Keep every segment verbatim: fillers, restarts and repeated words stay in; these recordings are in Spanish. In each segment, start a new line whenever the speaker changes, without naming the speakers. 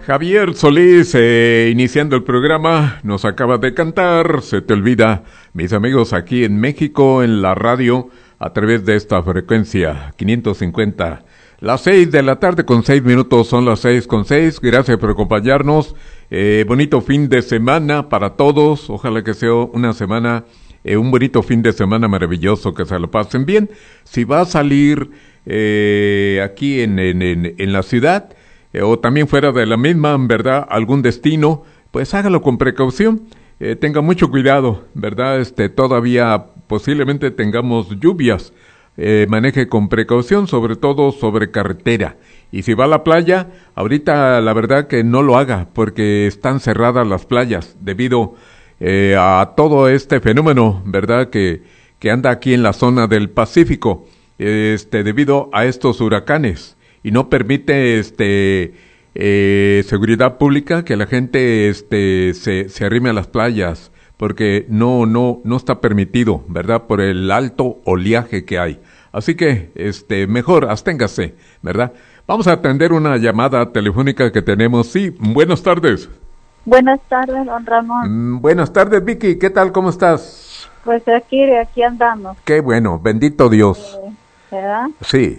Javier Solís, eh, iniciando el programa, nos acaba de cantar Se te olvida, mis amigos, aquí en México, en la radio, a través de esta frecuencia quinientos cincuenta. Las seis de la tarde con seis minutos, son las seis con seis. Gracias por acompañarnos. Eh, bonito fin de semana para todos. Ojalá que sea una semana, eh, un bonito fin de semana maravilloso, que se lo pasen bien. Si va a salir eh, aquí en, en, en, en la ciudad, eh, o también fuera de la misma, ¿verdad? Algún destino, pues hágalo con precaución. Eh, tenga mucho cuidado, ¿verdad? Este, todavía posiblemente tengamos lluvias. Eh, maneje con precaución, sobre todo sobre carretera. Y si va a la playa, ahorita la verdad que no lo haga, porque están cerradas las playas debido eh, a todo este fenómeno, ¿verdad? Que, que anda aquí en la zona del Pacífico, este, debido a estos huracanes, y no permite este eh, seguridad pública que la gente este se, se arrime a las playas, porque no, no, no está permitido, ¿verdad? Por el alto oleaje que hay. Así que, este, mejor, absténgase, ¿verdad? Vamos a atender una llamada telefónica que tenemos. Sí, buenas tardes.
Buenas tardes, don Ramón.
Mm, buenas tardes, Vicky. ¿Qué tal? ¿Cómo estás?
Pues aquí, aquí andamos.
Qué bueno, bendito Dios.
Eh, ¿Verdad?
Sí.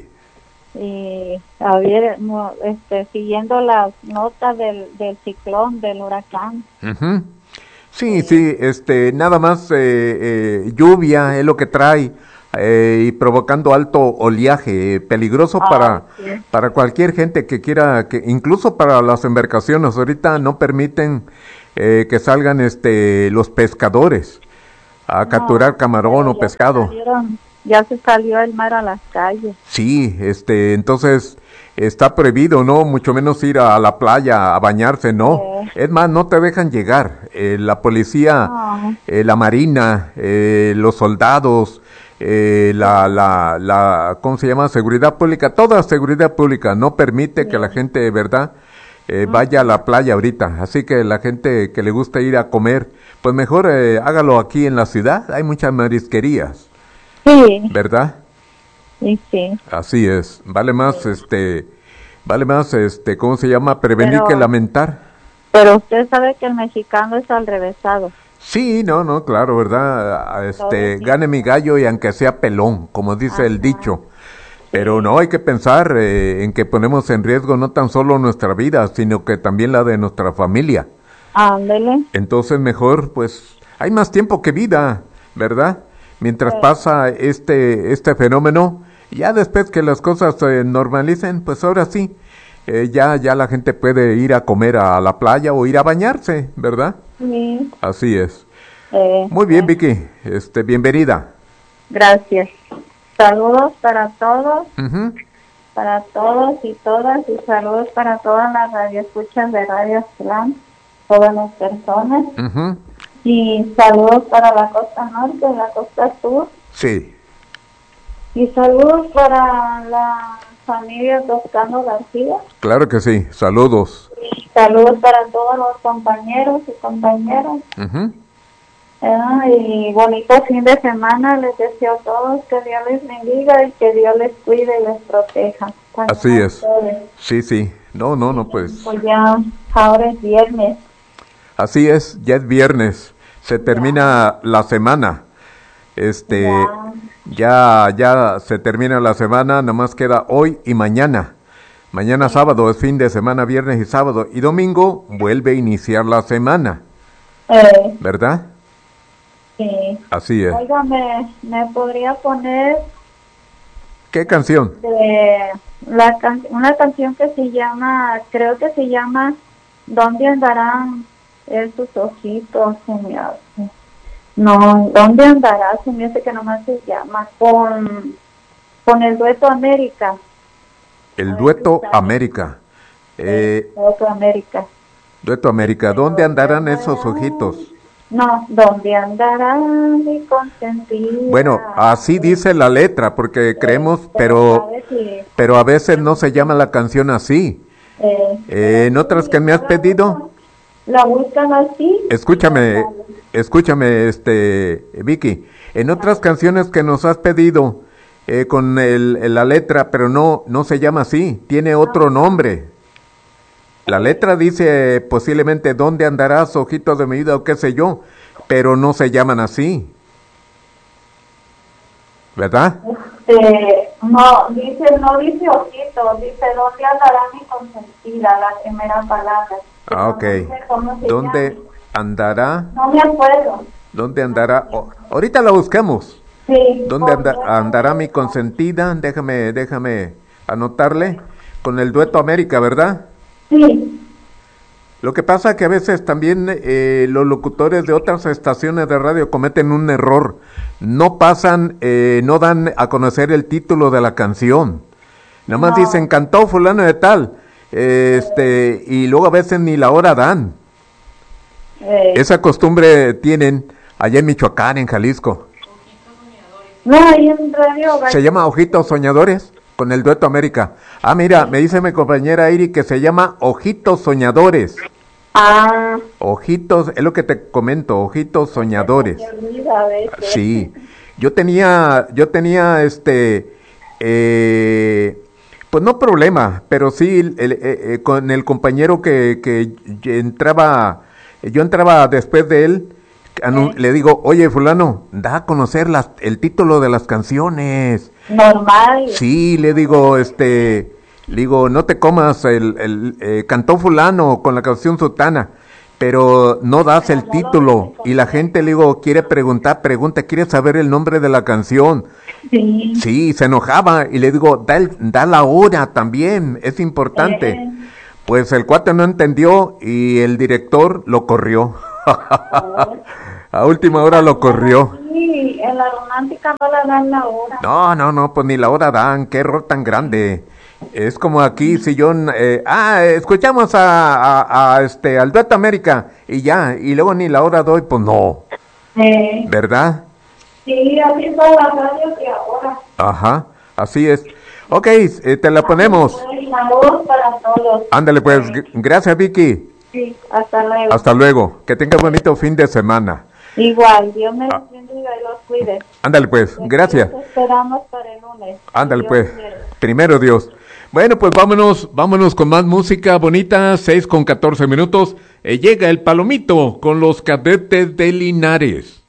Y a ver, no, este, siguiendo las notas del, del ciclón, del huracán.
Uh-huh. Sí, sí, este, nada más eh, eh, lluvia es lo que trae, eh, y provocando alto oleaje, eh, peligroso
Ah,
para
sí.
para cualquier gente que quiera, que incluso para las embarcaciones. Ahorita no permiten eh, que salgan este los pescadores a
No,
capturar camarón
pero
o
ya
pescado.
salieron, ya se salió el mar a las calles.
Sí, este, entonces está prohibido, ¿no? Mucho menos ir a la playa a bañarse, ¿no?
Eh.
Es más, no te dejan llegar. Eh, la policía,
No.
eh, la marina, eh, los soldados, eh, la, la, la, ¿cómo se llama? Seguridad pública, toda seguridad pública no permite
Sí.
que la gente, de verdad, eh, vaya a la playa ahorita. Así que la gente que le gusta ir a comer, pues mejor eh, hágalo aquí en la ciudad. Hay muchas marisquerías,
Sí,
¿verdad?
sí, sí.
Así es, vale más, este, vale más, este, ¿cómo se llama? Prevenir
Pero-
que lamentar.
Pero usted sabe que el mexicano es al revésado.
Sí, no, no, claro, ¿verdad? Ah, Este,
Todo
gane mi gallo y aunque sea pelón, como dice el
Ajá.
dicho. Pero no, hay que pensar eh, en que ponemos en riesgo no tan solo nuestra vida, sino que también la de nuestra familia.
Ándele.
Entonces mejor, pues, hay más tiempo que vida, ¿verdad? Mientras
Sí.
pasa este este fenómeno, ya después que las cosas se normalicen, pues ahora sí, eh, ya ya la gente puede ir a comer a la playa o ir a bañarse, ¿verdad?
Sí.
Así es.
Eh,
Muy bien,
eh,
Vicky, este, bienvenida.
Gracias. Saludos para todos,
Ujú.
para todos y todas, y saludos para todas las radioescuchas de Radio Slam, todas las personas,
Ujú.
y saludos para la costa norte, la costa sur,
Sí,
y saludos para la familia Toscano García,
claro que sí. Saludos.
y saludos para todos los compañeros y compañeras.
Ujú.
Ah, y bonito fin de semana les deseo a todos, que Dios les bendiga y que Dios les cuide y les proteja. También
Así
a
es.
ustedes.
Sí, sí. No, no, no, pues.
Pues ya, ahora es viernes.
Así es, ya es viernes. Se termina la semana. Este, ya, ya se termina la semana, nada más queda hoy y mañana. Mañana sábado es fin de semana, viernes y sábado. Y domingo vuelve a iniciar la semana,
Eh,
¿verdad?
sí.
Así es.
Oiga, ¿me, me podría poner
¿Qué canción?
de la can- una canción que se llama, creo que se llama ¿Dónde andarán esos ojitos? Se me hace. No, ¿dónde andará? Se me hace que nomás se llama con, con el dueto América.
El
A ver
Dueto
si sale.
América. Eh,
Dueto América.
Dueto América, ¿dónde andarán esos ojitos?
No, ¿dónde andará mi consentida?
Bueno, así dice la letra, porque creemos, pero,
¿sabe si,
pero a veces no se llama la canción así.
eh,
Eh, en otras que me has pedido,
la buscan así?
escúchame, escúchame, este, Vicky, en otras canciones que nos has pedido, eh, con el, la letra, pero no, no se llama así, tiene otro nombre. La letra dice posiblemente ¿dónde andarás, ojito de mi vida? O qué sé yo, pero no se llaman así. ¿Verdad?
Este, no, dice, no dice ojito, dice ¿dónde andará mi consentida? La primera palabra.
Ah, ok.
No sé
¿Dónde
llama.
andará?
No me acuerdo.
¿Dónde andará? Oh, ahorita la buscamos.
Sí.
¿Dónde anda, andará mi consentida? Déjame, déjame anotarle. Con el Dueto América, ¿verdad?
Sí.
Lo que pasa es que a veces también eh, los locutores de otras estaciones de radio cometen un error. No pasan, eh, no dan a conocer el título de la canción. Nada más no. Dicen, cantó fulano de tal. Eh, este, y luego a veces ni la hora dan. Eh. Esa costumbre tienen allá en Michoacán, en Jalisco.
No, ahí en radio.
Se llama Ojitos Soñadores. Con el Dueto América. Ah, mira, me dice mi compañera Iri que se llama Ojitos Soñadores.
Ah.
Ojitos, es lo que te comento, Ojitos Soñadores. Sí. Yo tenía, yo tenía este, eh, pues no problema, pero sí el, el, el, con el compañero que, que entraba, yo entraba después de él, anu, le digo, oye fulano, da a conocer las, el título de las canciones.
Normal.
Sí, le digo, este, le digo, no te comas el, el eh, cantó fulano con la canción Sutana, pero no das el título y la gente, le digo, quiere preguntar, pregunta, quiere saber el nombre de la canción.
Sí.
Sí, se enojaba y le digo, da, el, da la hora también, es importante. Eh. Pues el cuate no entendió y el director lo corrió. A última hora lo corrió.
Sí, en la romántica no le dan la hora.
No, no, no, pues ni la hora dan, qué error tan grande. Es como aquí, si yo, eh, ah, escuchamos a, a, a este, al Dueto América, y ya, y luego ni la hora doy, pues no.
Eh.
¿Verdad?
Sí, así es la radio que ahora.
Ajá, así es. Ok, eh, te la ponemos.
Saludos para todos.
Ándale pues, g- gracias Vicky.
Sí, hasta luego.
Hasta luego, que tengas bonito fin de semana.
Igual, Dios me los bendiga y los cuide.
Ándale pues, gracias.
Nos esperamos para el lunes.
Ándale
Dios
pues,
quiere.
Primero Dios. Bueno, pues vámonos, vámonos con más música bonita, seis con catorce minutos. Eh, llega el Palomito con los Cadetes de Linares.